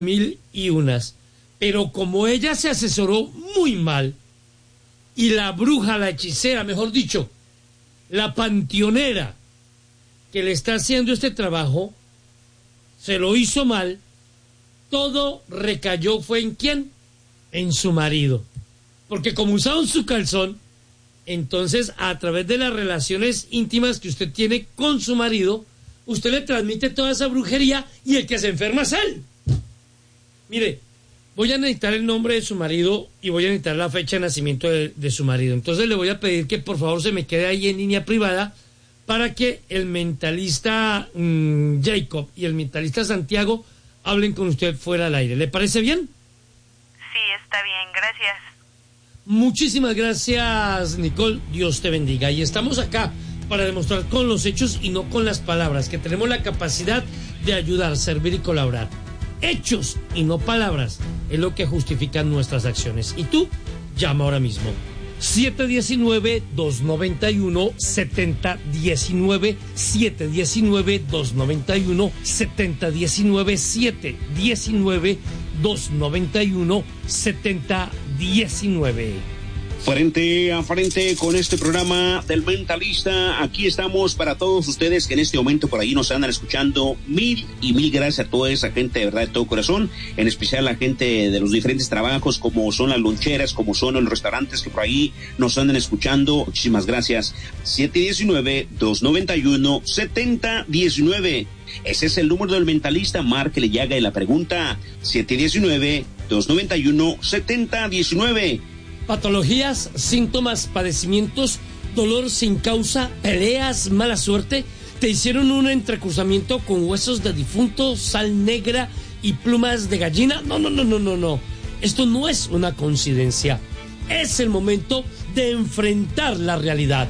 1001. Pero como ella se asesoró muy mal, y la bruja, la hechicera, mejor dicho, la panteonera que le está haciendo este trabajo, se lo hizo mal, todo recayó, ¿fue en quién? En su marido. Porque como usaron su calzón, entonces a través de las relaciones íntimas que usted tiene con su marido, usted le transmite toda esa brujería y el que se enferma es él. Mire, voy a necesitar el nombre de su marido y voy a necesitar la fecha de nacimiento de su marido. Entonces le voy a pedir que por favor se me quede ahí en línea privada para que el mentalista Jacob y el mentalista Santiago hablen con usted fuera del aire. ¿Le parece bien? Sí, está bien, gracias. Muchísimas gracias, Nicole. Dios te bendiga. Y estamos acá para demostrar con los hechos y no con las palabras que tenemos la capacidad de ayudar, servir y colaborar. Hechos y no palabras es lo que justifican nuestras acciones. Y tú, llama ahora mismo. 719-291-7019, 719-291-7019, 719-291-7019. Frente a frente con este programa del Mentalista, aquí estamos para todos ustedes que en este momento por ahí nos andan escuchando. Mil y mil gracias a toda esa gente de verdad de todo corazón, en especial a la gente de los diferentes trabajos como son las loncheras, como son los restaurantes que por ahí nos andan escuchando. Muchísimas gracias. 719-291-7019. Ese es el número del Mentalista. Márquele y haga la pregunta. 719-291-7019. Patologías, síntomas, padecimientos, dolor sin causa, peleas, mala suerte. Te hicieron un entrecruzamiento con huesos de difunto, sal negra y plumas de gallina. No. Esto no es una coincidencia. Es el momento de enfrentar la realidad.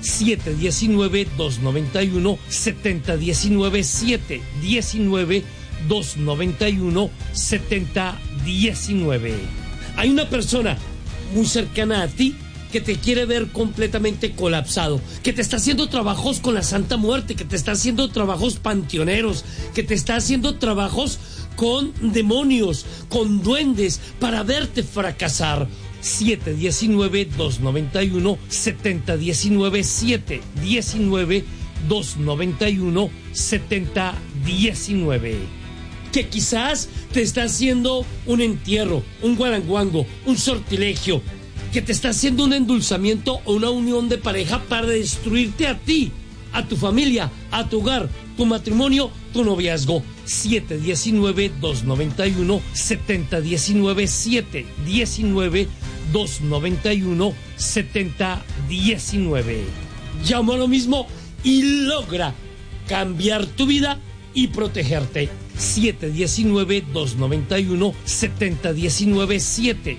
719-291-7019, 719-291-7019. Hay una persona muy cercana a ti que te quiere ver completamente colapsado, que te está haciendo trabajos con la Santa Muerte, que te está haciendo trabajos panteoneros, que te está haciendo trabajos con demonios, con duendes, para verte fracasar. 719-291-7019, 719-291-7019. Que quizás te está haciendo un entierro, un guaranguango, un sortilegio, que te está haciendo un endulzamiento o una unión de pareja para destruirte a ti, a tu familia, a tu hogar, tu matrimonio, tu noviazgo. 719-291-7019, 719-291-7019. Llama a lo mismo y logra cambiar tu vida y protegerte. 719-291-7019,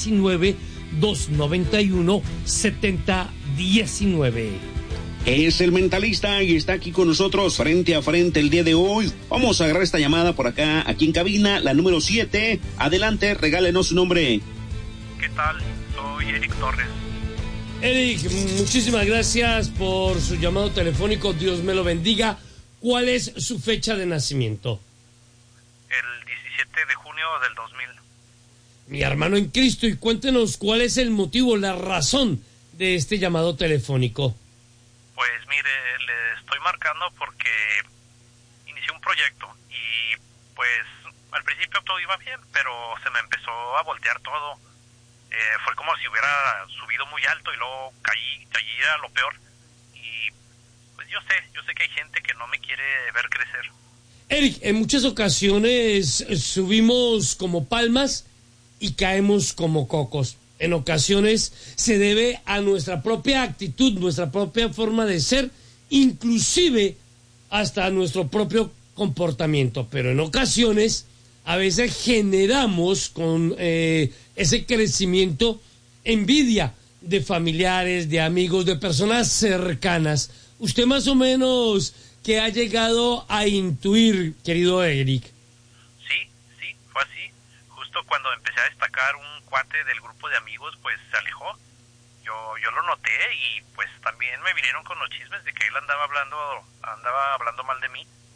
719-291-7019. Es el Mentalista y está aquí con nosotros frente a frente el día de hoy. Vamos a agarrar esta llamada por acá, aquí en cabina, la número 7. Adelante, regálenos su nombre. ¿Qué tal? Soy Eric Torres. Eric, muchísimas gracias por su llamado telefónico. Dios me lo bendiga. ¿Cuál es su fecha de nacimiento? El 17 de junio del 2000. Mi hermano en Cristo, y cuéntenos cuál es el motivo, la razón de este llamado telefónico. Pues mire, le estoy marcando porque inicié un proyecto y pues al principio todo iba bien, pero se me empezó a voltear todo. Fue como si hubiera subido muy alto y luego caí a lo peor. Y pues yo sé que hay gente que no me quiere ver crecer. Eric, en muchas ocasiones subimos como palmas y caemos como cocos. En ocasiones se debe a nuestra propia actitud, nuestra propia forma de ser, inclusive hasta nuestro propio comportamiento. Pero en ocasiones a veces generamos con ese crecimiento envidia de familiares, de amigos, de personas cercanas. Usted más o menos, ¿qué ha llegado a intuir, querido Eric? Sí, fue así. Justo cuando empecé a destacar, un cuate del grupo de amigos pues se alejó. Yo lo noté y pues también me vinieron con los chismes de que él andaba hablando mal de mí.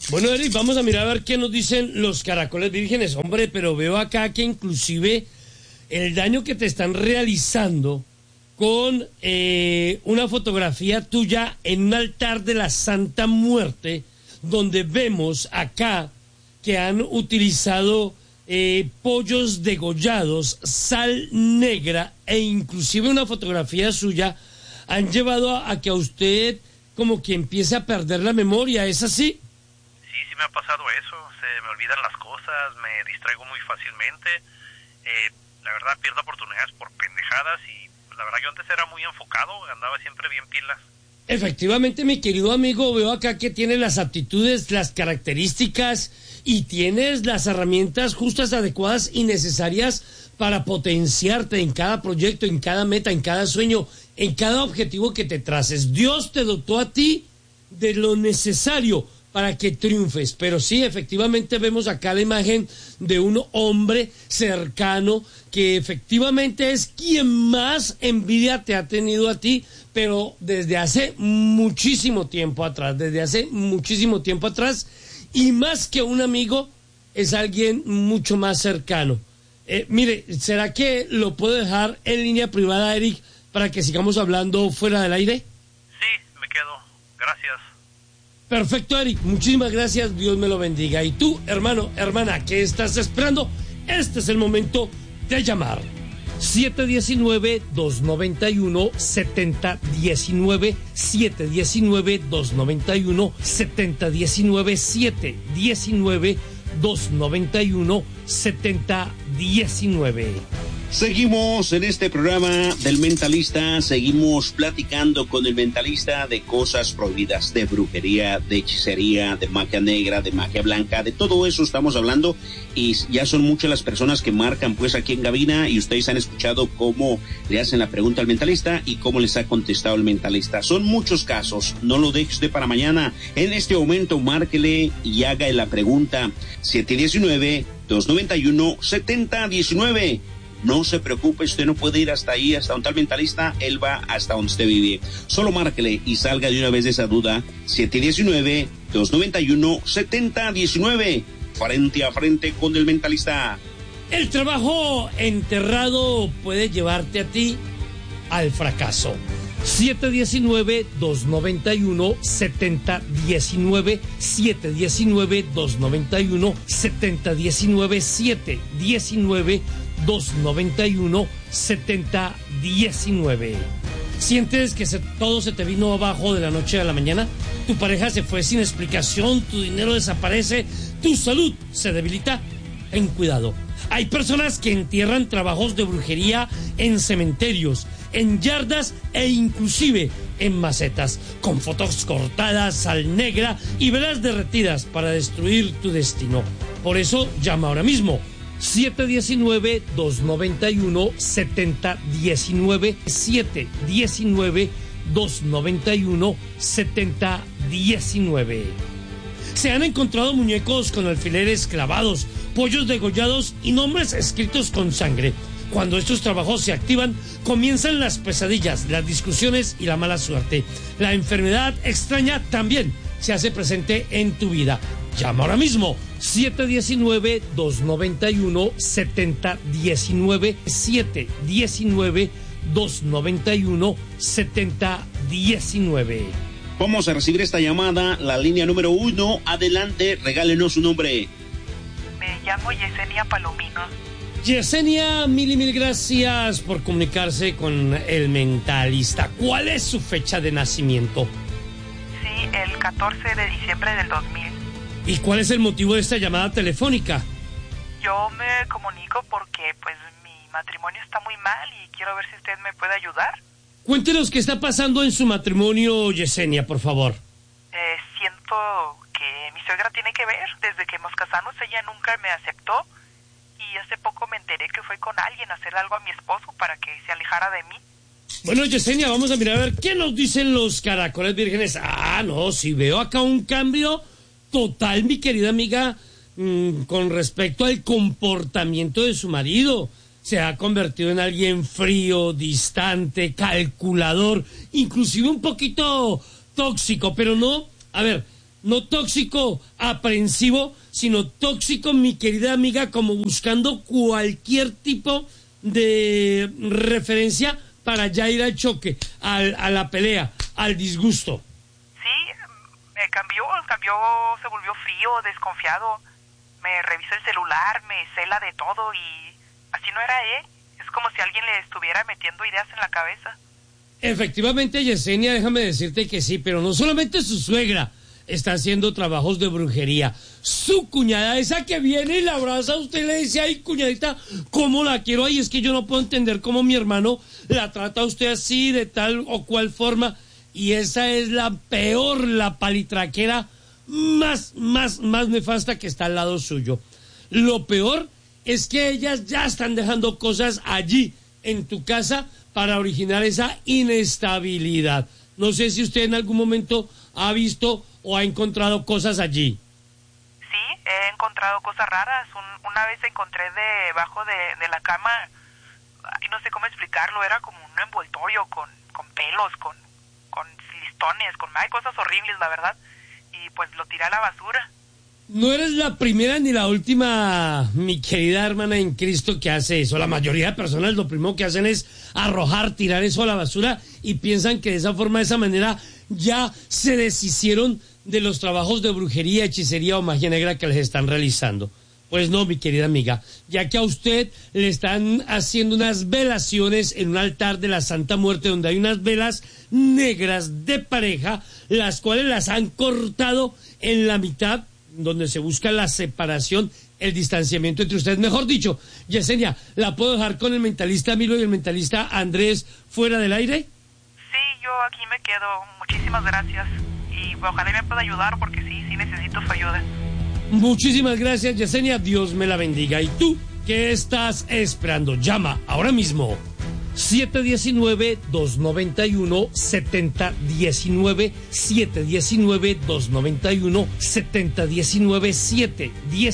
Bueno, Eric, vamos a mirar a ver qué nos dicen los caracoles vírgenes. Hombre, pero veo acá que inclusive el daño que te están realizando con una fotografía tuya en un altar de la Santa Muerte, donde vemos acá que han utilizado pollos degollados, sal negra e inclusive una fotografía suya, han llevado a que a usted como que empiece a perder la memoria. ¿Es así? Sí me ha pasado eso, se me olvidan las cosas, me distraigo muy fácilmente, la verdad pierdo oportunidades por pendejadas y la verdad yo antes era muy enfocado, andaba siempre bien pilas. Efectivamente, mi querido amigo, veo acá que tienes las aptitudes, las características y tienes las herramientas justas, adecuadas y necesarias para potenciarte en cada proyecto, en cada meta, en cada sueño, en cada objetivo que te traces. Dios te dotó a ti de lo necesario para que triunfes. Pero sí, efectivamente vemos acá la imagen de un hombre cercano que efectivamente es quien más envidia te ha tenido a ti, pero desde hace muchísimo tiempo atrás, y más que un amigo, es alguien mucho más cercano. Mire, ¿será que lo puedo dejar en línea privada, Eric, para que sigamos hablando fuera del aire? Sí, me quedo. Gracias. Perfecto, Eric. Muchísimas gracias. Dios me lo bendiga. Y tú, hermano, hermana, ¿qué estás esperando? Este es el momento de llamar. 719-291-7019, 719-291-7019, 719-291-7019. Seguimos en este programa del Mentalista, seguimos platicando con el mentalista de cosas prohibidas, de brujería, de hechicería, de magia negra, de magia blanca, de todo eso estamos hablando y ya son muchas las personas que marcan pues aquí en cabina y ustedes han escuchado cómo le hacen la pregunta al mentalista y cómo les ha contestado el mentalista. Son muchos casos, no lo deje usted para mañana. En este momento márquele y haga la pregunta 719-291-7019. No se preocupe, usted no puede ir hasta ahí, hasta un tal mentalista, él va hasta donde usted vive. Solo márquele y salga de una vez de esa duda. 719-291-7019. Frente a frente con el mentalista. El trabajo enterrado puede llevarte a ti al fracaso. 719-291-7019, 719-291-7019, 719-291-7019. ¿Sientes que todo se te vino abajo de la noche a la mañana? Tu pareja se fue sin explicación, tu dinero desaparece, tu salud se debilita. Ten cuidado. Hay personas que entierran trabajos de brujería en cementerios, en yardas e inclusive en macetas, con fotos cortadas, sal negra y velas derretidas para destruir tu destino. Por eso llama ahora mismo. 719-291-7019, 719-291-7019. Se han encontrado muñecos con alfileres clavados, pollos degollados y nombres escritos con sangre. Cuando estos trabajos se activan, comienzan las pesadillas, las discusiones y la mala suerte. La enfermedad extraña también se hace presente en tu vida. Llama ahora mismo. 719-291-7019, 719-291-7019. Vamos a recibir esta llamada, la línea número 1. Adelante, regálenos su nombre. Me llamo Yesenia Palomino. Yesenia, mil gracias por comunicarse con el mentalista. ¿Cuál es su fecha de nacimiento? Sí, el 14 de diciembre del 2000. ¿Y cuál es el motivo de esta llamada telefónica? Yo me comunico porque pues mi matrimonio está muy mal y quiero ver si usted me puede ayudar. Cuéntenos qué está pasando en su matrimonio, Yesenia, por favor. Siento que mi suegra tiene que ver. Desde que nos casamos ella nunca me aceptó y hace poco me enteré que fue con alguien a hacer algo a mi esposo para que se alejara de mí. Bueno, Yesenia, vamos a mirar a ver qué nos dicen los caracoles vírgenes. No, si veo acá un cambio total, mi querida amiga, con respecto al comportamiento de su marido. Se ha convertido en alguien frío, distante, calculador, inclusive un poquito tóxico, pero no, a ver, No tóxico aprensivo, sino tóxico, mi querida amiga, como buscando cualquier tipo de referencia para ya ir al choque, a la pelea, al disgusto. Sí, cambió, se volvió frío, desconfiado. Me revisa el celular, me cela de todo y así no era él. Es como si alguien le estuviera metiendo ideas en la cabeza. Efectivamente, Yesenia, déjame decirte que sí, pero no solamente su suegra está haciendo trabajos de brujería. Su cuñada, esa que viene y la abraza a usted y le dice, ay, cuñadita, ¿cómo la quiero? Ay, es que yo no puedo entender cómo mi hermano la trata a usted así, de tal o cual forma. Y esa es la peor, la palitraquera más nefasta que está al lado suyo. Lo peor es que ellas ya están dejando cosas allí, en tu casa, para originar esa inestabilidad. No sé si usted en algún momento ha visto o ha encontrado cosas allí. Sí, he encontrado cosas raras. Una vez encontré debajo de la cama, y no sé cómo explicarlo, era como un envoltorio con pelos, con listones, hay cosas horribles, la verdad, y pues lo tiré a la basura. No eres la primera ni la última, mi querida hermana en Cristo, que hace eso. La mayoría de personas lo primero que hacen es arrojar, tirar eso a la basura y piensan que de esa forma, de esa manera, ya se deshicieron de los trabajos de brujería, hechicería o magia negra que les están realizando. Pues no, mi querida amiga, ya que a usted le están haciendo unas velaciones en un altar de la Santa Muerte donde hay unas velas negras de pareja, las cuales las han cortado en la mitad, donde se busca la separación, el distanciamiento entre ustedes. Mejor dicho, Yesenia, ¿la puedo dejar con el mentalista Milo y el mentalista Andrés fuera del aire? Sí, yo aquí me quedo. Muchísimas gracias. Y ojalá me pueda ayudar porque sí necesito su ayuda. Muchísimas gracias, Yesenia. Dios me la bendiga. ¿Y tú qué estás esperando? Llama ahora mismo. 719-291-7019, 719-291-7019,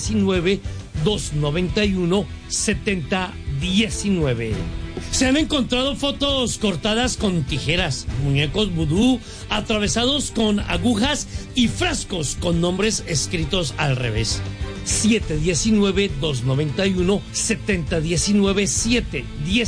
719-291-7019. Se han encontrado fotos cortadas con tijeras, muñecos vudú, atravesados con agujas y frascos con nombres escritos al revés. 719-291-7019,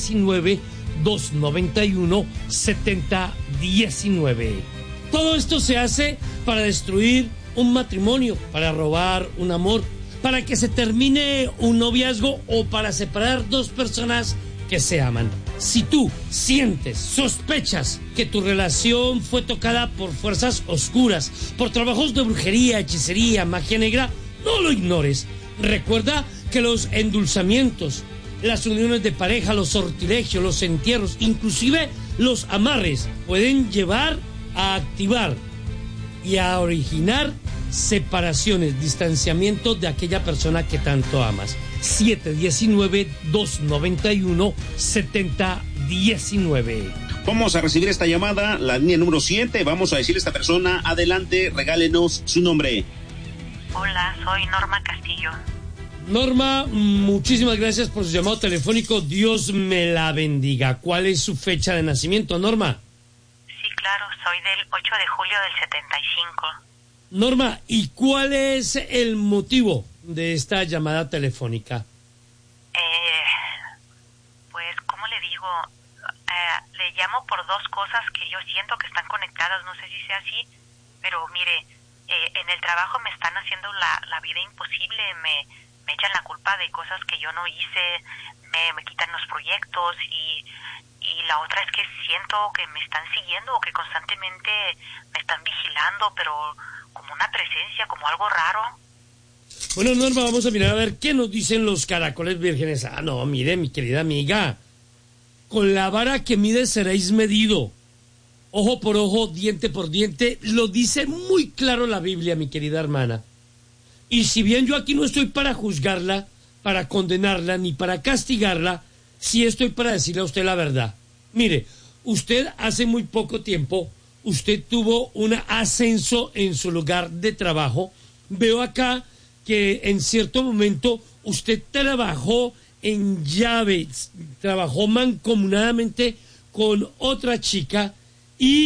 719-291-7019. Todo esto se hace para destruir un matrimonio, para robar un amor, para que se termine un noviazgo o para separar dos personas que se aman. Si tú sientes, sospechas que tu relación fue tocada por fuerzas oscuras, por trabajos de brujería, hechicería, magia negra, no lo ignores. Recuerda que los endulzamientos, las uniones de pareja, los sortilegios, los entierros, inclusive los amarres, pueden llevar a activar y a originar separaciones, distanciamiento de aquella persona que tanto amas. 719-291-7019. Vamos a recibir esta llamada, la línea número 7. Vamos a decirle a esta persona, adelante, regálenos su nombre. Hola, soy Norma Castillo. Norma, muchísimas gracias por su llamado telefónico. Dios me la bendiga. ¿Cuál es su fecha de nacimiento, Norma? Sí, claro, soy del 8 de julio del 75. Norma, ¿y cuál es el motivo de esta llamada telefónica? Pues, ¿cómo le digo? Le llamo por dos cosas que yo siento que están conectadas, no sé si sea así, pero mire, en el trabajo me están haciendo la vida imposible, me echan la culpa de cosas que yo no hice, me quitan los proyectos y la otra es que siento que me están siguiendo o que constantemente me están vigilando, pero como una presencia, como algo raro. Bueno, Norma, vamos a mirar a ver qué nos dicen los caracoles vírgenes. Ah, no, mire, mi querida amiga, con la vara que mide seréis medido. Ojo por ojo, diente por diente, lo dice muy claro la Biblia, mi querida hermana. Y si bien yo aquí no estoy para juzgarla, para condenarla, ni para castigarla, sí estoy para decirle a usted la verdad. Mire, usted hace muy poco tiempo, usted tuvo un ascenso en su lugar de trabajo. Veo acá que en cierto momento usted trabajó en llaves, trabajó mancomunadamente con otra chica y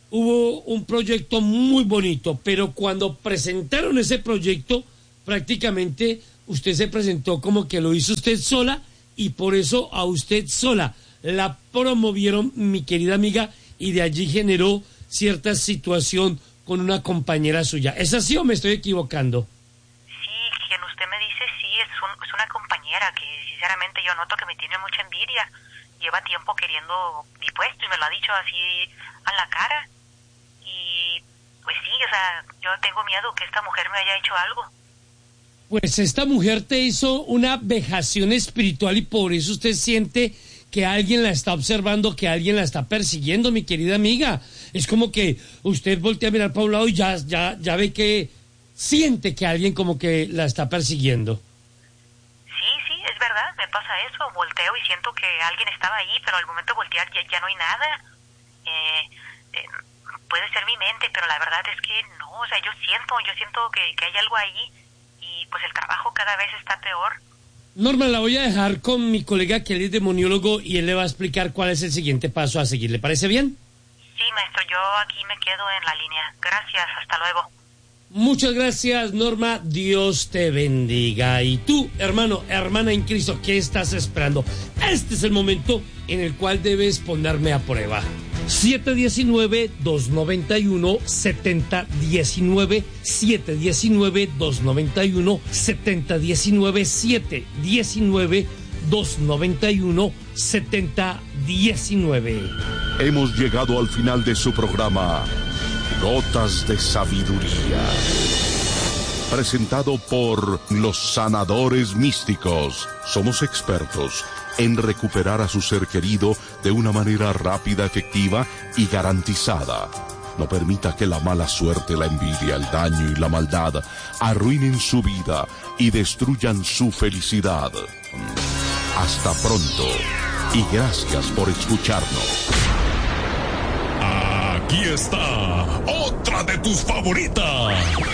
hubo un proyecto muy bonito, pero cuando presentaron ese proyecto, prácticamente usted se presentó como que lo hizo usted sola y por eso a usted sola la promovieron, mi querida amiga, y de allí generó cierta situación con una compañera suya. ¿Es así o me estoy equivocando? Sí, quien usted me dice, sí, es una compañera que sinceramente yo noto que me tiene mucha envidia. Lleva tiempo queriendo mi puesto y me lo ha dicho así a la cara. Y pues sí, o sea, yo tengo miedo que esta mujer me haya hecho algo. Pues esta mujer te hizo una vejación espiritual y por eso usted siente que alguien la está observando, que alguien la está persiguiendo, mi querida amiga. Es como que usted voltea a mirar para un lado y ya ve que siente que alguien como que la está persiguiendo. Sí, es verdad, me pasa eso. Volteo y siento que alguien estaba ahí, pero al momento de voltear ya no hay nada. Puede ser mi mente, pero la verdad es que no. O sea, yo siento que hay algo ahí y pues el trabajo cada vez está peor. Norma, la voy a dejar con mi colega que él es demoniólogo y él le va a explicar cuál es el siguiente paso a seguir. ¿Le parece bien? Sí, maestro, yo aquí me quedo en la línea. Gracias, hasta luego. Muchas gracias, Norma. Dios te bendiga. Y tú, hermano, hermana en Cristo, ¿qué estás esperando? Este es el momento en el cual debes ponerme a prueba. 719-291-7019, 719-291-7019, 719-291-7019. Hemos llegado al final de su programa Gotas de Sabiduría, presentado por los sanadores místicos. Somos expertos en recuperar a su ser querido de una manera rápida, efectiva y garantizada. No permita que la mala suerte, la envidia, el daño y la maldad arruinen su vida y destruyan su felicidad. Hasta pronto y gracias por escucharnos. Aquí está otra de tus favoritas.